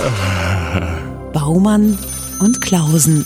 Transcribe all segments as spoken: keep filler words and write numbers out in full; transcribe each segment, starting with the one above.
Baumann und Klausen.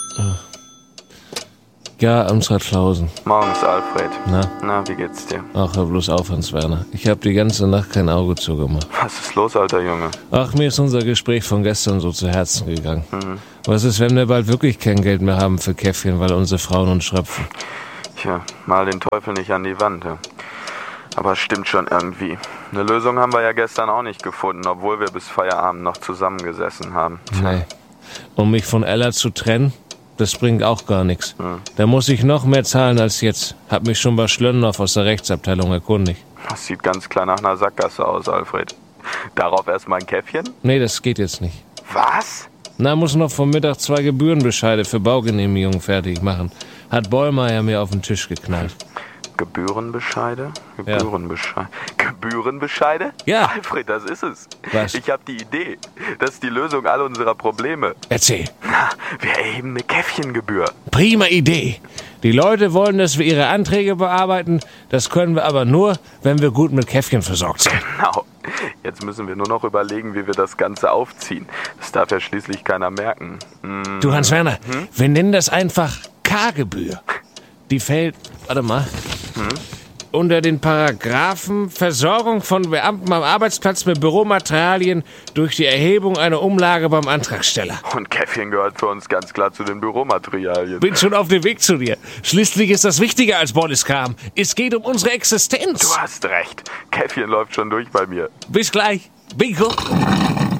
Ja, Amtsrat Klausen. Morgens, Alfred. Na? Na, wie geht's dir? Ach, hör bloß auf, Hans-Werner. Ich hab die ganze Nacht kein Auge zugemacht. Was ist los, alter Junge? Ach, mir ist unser Gespräch von gestern so zu Herzen gegangen. Mhm. Was ist, wenn wir bald wirklich kein Geld mehr haben für Käffchen, weil unsere Frauen uns schröpfen? Tja, mal den Teufel nicht an die Wand. Ja. Aber es stimmt schon irgendwie. Eine Lösung haben wir ja gestern auch nicht gefunden, obwohl wir bis Feierabend noch zusammengesessen haben. Tja. Nee. Um mich von Ella zu trennen? Das bringt auch gar nichts. Hm. Da muss ich noch mehr zahlen als jetzt. Hab mich schon bei Schlönnow aus der Rechtsabteilung erkundigt. Das sieht ganz klar nach einer Sackgasse aus, Alfred. Darauf erstmal ein Käffchen? Nee, das geht jetzt nicht. Was? Na, muss noch vom Mittag zwei Gebührenbescheide für Baugenehmigungen fertig machen. Hat Bollmeier mir auf den Tisch geknallt. Gebührenbescheide? Gebührenbescheide? Ja. Gebührenbescheide? Ja. Alfred, das ist es. Was? Ich habe die Idee. Das ist die Lösung all unserer Probleme. Erzähl. Na, wir erheben eine Käffchengebühr. Prima Idee. Die Leute wollen, dass wir ihre Anträge bearbeiten. Das können wir aber nur, wenn wir gut mit Käffchen versorgt sind. Genau. Jetzt müssen wir nur noch überlegen, wie wir das Ganze aufziehen. Das darf ja schließlich keiner merken. Hm. Du, Hans-Werner, hm? wir nennen das einfach K-Gebühr. Die fällt, warte mal, hm? unter den Paragraphen Versorgung von Beamten am Arbeitsplatz mit Büromaterialien durch die Erhebung einer Umlage beim Antragsteller. Und Käffchen gehört für uns ganz klar zu den Büromaterialien. Bin schon auf dem Weg zu dir. Schließlich ist das wichtiger als Bodyskram. Es geht um unsere Existenz. Du hast recht. Käffchen läuft schon durch bei mir. Bis gleich. Bingo.